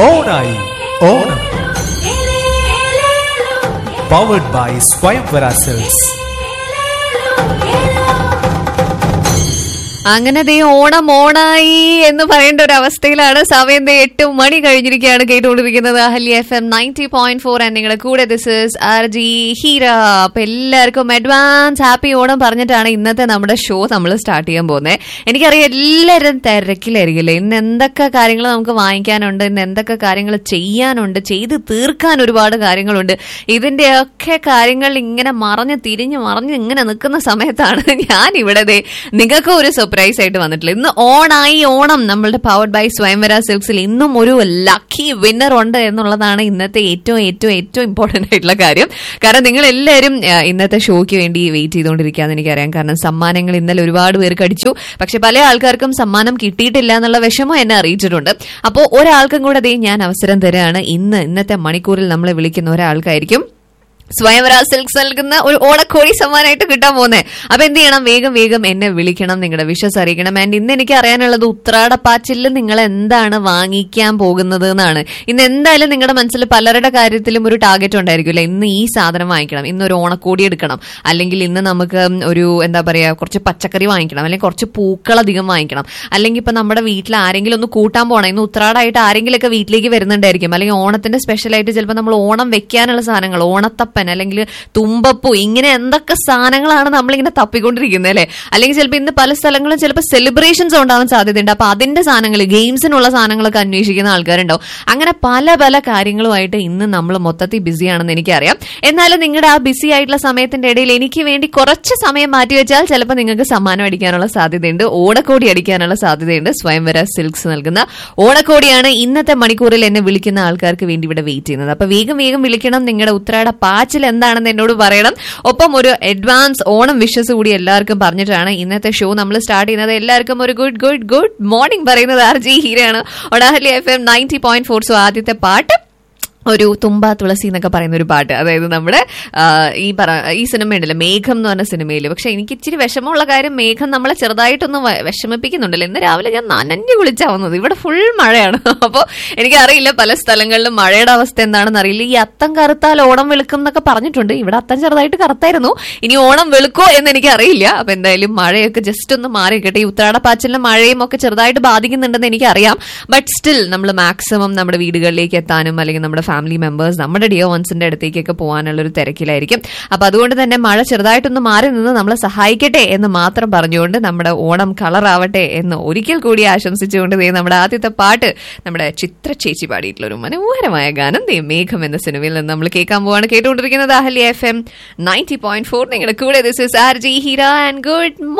ഓണായി Onam. Powered by സ്വയംവര silks. അങ്ങനെ ദേ ഓണം ഓണായി എന്ന് പറയേണ്ട ഒരു അവസ്ഥയിലാണ്. സമയം 8 മണി കഴിഞ്ഞിരിക്കുകയാണ്. കേട്ടുകൊണ്ടിരിക്കുന്നത് അഹല്യ FM 90.4 ആൻഡ് നിങ്ങളുടെ കൂടെ ദിസ് ഈസ് RJ ഹീര. അപ്പൊ എല്ലാവർക്കും അഡ്വാൻസ് ഹാപ്പി ഓണം പറഞ്ഞിട്ടാണ് ഇന്നത്തെ നമ്മുടെ ഷോ നമ്മൾ സ്റ്റാർട്ട് ചെയ്യാൻ പോകുന്നത്. എനിക്കറിയാം എല്ലാവരും തിരക്കിലായിരിക്കില്ലേ. ഇന്ന് എന്തൊക്കെ കാര്യങ്ങൾ നമുക്ക് വാങ്ങിക്കാനുണ്ട്, ഇന്ന് എന്തൊക്കെ കാര്യങ്ങൾ ചെയ്യാനുണ്ട്, ചെയ്ത് തീർക്കാൻ ഒരുപാട് കാര്യങ്ങളുണ്ട്. ഇതിന്റെയൊക്കെ കാര്യങ്ങൾ ഇങ്ങനെ മറിഞ്ഞ് ഇങ്ങനെ നിൽക്കുന്ന സമയത്താണ് ഞാൻ ഇവിടെ നിങ്ങൾക്ക് ഒരു സർപ്രൈസ് ആയിട്ട് വന്നിട്ടില്ല. ഇന്ന് ഓണായി ഓണം. നമ്മളുടെ പവർഡ് ബൈ സ്വയംവര സിൽക്സിൽ ഇന്നും ഒരു ലക്കി വിന്നർ ഉണ്ട് എന്നുള്ളതാണ് ഇന്നത്തെ ഏറ്റവും ഏറ്റവും ഏറ്റവും ഇമ്പോർട്ടന്റ് ആയിട്ടുള്ള കാര്യം. കാരണം നിങ്ങൾ എല്ലാവരും ഇന്നത്തെ ഷോയ്ക്ക് വേണ്ടി വെയിറ്റ് ചെയ്തുകൊണ്ടിരിക്കുകയെന്ന് എനിക്കറിയാം. കാരണം സമ്മാനങ്ങൾ ഇന്നലെ ഒരുപാട് പേർക്ക് അടിച്ചു. പക്ഷെ പല ആൾക്കാർക്കും സമ്മാനം കിട്ടിയിട്ടില്ല എന്നുള്ള വിഷമം എന്നെ അറിയിച്ചിട്ടുണ്ട്. അപ്പോൾ ഒരാൾക്കും കൂടെ ഞാൻ അവസരം തരാണ്. ഇന്നത്തെ മണിക്കൂറിൽ നമ്മളെ വിളിക്കുന്ന ഒരാൾക്കായിരിക്കും സ്വയംവര സിൽക്സ് നൽകുന്ന ഒരു ഓണക്കോടി സമ്മാനമായിട്ട് കിട്ടാൻ പോകുന്നത്. അപ്പൊ എന്ത് ചെയ്യണം, വേഗം വേഗം എന്നെ വിളിക്കണം, നിങ്ങളുടെ വിഷസ് അറിയിക്കണം. ആൻഡ് ഇന്ന് എനിക്ക് അറിയാനുള്ളത് ഉത്രാടപ്പാച്ചിലിൽ നിങ്ങൾ എന്താണ് വാങ്ങിക്കാൻ പോകുന്നത് എന്നാണ്. ഇന്ന് എന്തായാലും നിങ്ങളുടെ മനസ്സിൽ പലരുടെ കാര്യത്തിലും ഒരു ടാർഗറ്റ് ഉണ്ടായിരിക്കുമല്ലോ. ഇന്ന് ഈ സാധനം വാങ്ങിക്കണം, ഇന്നൊരു ഓണക്കോടി എടുക്കണം, അല്ലെങ്കിൽ ഇന്ന് നമുക്ക് ഒരു എന്താ പറയാ കുറച്ച് പച്ചക്കറി വാങ്ങിക്കണം, അല്ലെങ്കിൽ കുറച്ച് പൂക്കളധികം വാങ്ങിക്കണം, അല്ലെങ്കിൽ ഇപ്പൊ നമ്മുടെ വീട്ടിൽ ആരെങ്കിലും ഒന്ന് കൂട്ടാൻ പോകണം. ഇന്ന് ഉത്രാടായിട്ട് ആരെങ്കിലുമൊക്കെ വീട്ടിലേക്ക് വരുന്നുണ്ടായിരിക്കും. അല്ലെങ്കിൽ ഓണത്തിന്റെ സ്പെഷ്യലായിട്ട് ചിലപ്പോൾ നമ്മൾ ഓണം വെക്കാനുള്ള സാധനങ്ങൾ, ഓണത്തപ്പ അല്ലെങ്കിൽ തുമ്പപ്പൂ, ഇങ്ങനെ എന്തൊക്കെ സാധനങ്ങളാണ് നമ്മളിങ്ങനെ തപ്പിക്കൊണ്ടിരിക്കുന്നത് അല്ലെ. അല്ലെങ്കിൽ ചിലപ്പോൾ ഇന്ന് പല സ്ഥലങ്ങളും ചിലപ്പോൾ സെലിബ്രേഷൻസ് ഉണ്ടാവാൻ സാധ്യതയുണ്ട്. അപ്പൊ അതിന്റെ സാധനങ്ങൾ, ഗെയിംസിനുള്ള സാധനങ്ങളൊക്കെ അന്വേഷിക്കുന്ന ആൾക്കാരുണ്ടാവും. അങ്ങനെ പല പല കാര്യങ്ങളുമായിട്ട് ഇന്ന് നമ്മൾ മൊത്തത്തിൽ ബിസിയാണെന്ന് എനിക്കറിയാം. എന്നാലും നിങ്ങളുടെ ആ ബിസി ആയിട്ടുള്ള സമയത്തിന്റെ ഇടയിൽ എനിക്ക് വേണ്ടി കുറച്ച് സമയം മാറ്റിവെച്ചാൽ ചിലപ്പോൾ നിങ്ങൾക്ക് സമ്മാനം അടിക്കാനുള്ള സാധ്യതയുണ്ട്, ഓണക്കോടി അടിക്കാനുള്ള സാധ്യതയുണ്ട്. സ്വയംവര സിൽക്സ് നൽകുന്ന ഓണക്കോടിയാണ് ഇന്നത്തെ മണിക്കൂറിൽ എന്നെ വിളിക്കുന്ന ആൾക്കാർക്ക് വേണ്ടി ഇവിടെ വെയിറ്റ് ചെയ്യുന്നത്. അപ്പൊ വേഗം വേഗം വിളിക്കണം, നിങ്ങളുടെ ഉത്രാട എന്താണെന്ന് എന്നോട് പറയണം. ഒപ്പം ഒരു അഡ്വാൻസ് ഓണം വിഷസ് കൂടി എല്ലാവർക്കും പറഞ്ഞിട്ടാണ് ഇന്നത്തെ ഷോ നമ്മൾ സ്റ്റാർട്ട് ചെയ്യുന്നത്. എല്ലാവർക്കും ഒരു ഗുഡ് ഗുഡ് ഗുഡ് മോർണിംഗ് പറയുന്നത് RJ ഹീരയാണ്. അഹല്യ FM 90.4. സോ ആദ്യത്തെ പാട്ട് ഒരു തുമ്പ തുളസി എന്നൊക്കെ പറയുന്ന ഒരു പാട്ട്. അതായത് നമ്മുടെ ഈ സിനിമ ഉണ്ടല്ലോ, മേഘം എന്ന് പറഞ്ഞ സിനിമയിൽ. പക്ഷെ എനിക്ക് ഇച്ചിരി വിഷമമുള്ള കാര്യം, മേഘം നമ്മളെ ചെറുതായിട്ടൊന്ന് വിഷമിപ്പിക്കുന്നുണ്ടല്ലോ. ഇന്ന് രാവിലെ ഞാൻ നനഞ്ഞു കുളിച്ചാവുന്നത്. ഇവിടെ ഫുൾ മഴയാണ്. അപ്പോൾ എനിക്കറിയില്ല പല സ്ഥലങ്ങളിലും മഴയുടെ അവസ്ഥ എന്താണെന്ന് അറിയില്ല. ഈ അത്തം കറുത്താൽ ഓണം വെളുക്കും എന്നൊക്കെ പറഞ്ഞിട്ടുണ്ട്. ഇവിടെ അത്തം ചെറുതായിട്ട് കറുത്തായിരുന്നു. ഇനി ഓണം വെളുക്കോ എന്ന് എനിക്ക് അറിയില്ല. അപ്പൊ എന്തായാലും മഴയൊക്കെ ജസ്റ്റ് ഒന്ന് മാറിക്കട്ടെ. ഈ ഉത്രാടപ്പാച്ചിലിന് മഴയും ഒക്കെ ചെറുതായിട്ട് ബാധിക്കുന്നുണ്ടെന്ന് എനിക്കറിയാം. ബട്ട് സ്റ്റിൽ നമ്മൾ മാക്സിമം നമ്മുടെ വീടുകളിലേക്ക് എത്താനും അല്ലെങ്കിൽ നമ്മുടെ ഫാമിലി മെമ്പേഴ്സ്, നമ്മുടെ ഡിയർ വൺസിന്റെ അടുത്തേക്കൊക്കെ പോകാനുള്ള ഒരു തിരക്കിലായിരിക്കും. അപ്പൊ അതുകൊണ്ട് തന്നെ മഴ ചെറുതായിട്ടൊന്ന് മാറി നിന്ന് നമ്മളെ സഹായിക്കട്ടെ എന്ന് മാത്രം പറഞ്ഞുകൊണ്ട് നമ്മുടെ ഓണം കളറാവട്ടെ എന്ന് ഒരിക്കൽ കൂടി ആശംസിച്ചുകൊണ്ട് നമ്മുടെ ആദ്യത്തെ പാട്ട് നമ്മുടെ ചിത്ര ചേച്ചി പാടിയിട്ടുള്ള ഒരു മനോഹരമായ ഗാനം മേഘം എന്ന സിനിമയിൽ നിന്ന് നമ്മൾ കേൾക്കാൻ പോവാണ്. കേട്ടുകൊണ്ടിരിക്കുന്നത് അഹല്യ FM 90.4. നിങ്ങളുടെ കൂടെ this is RJ Heera and good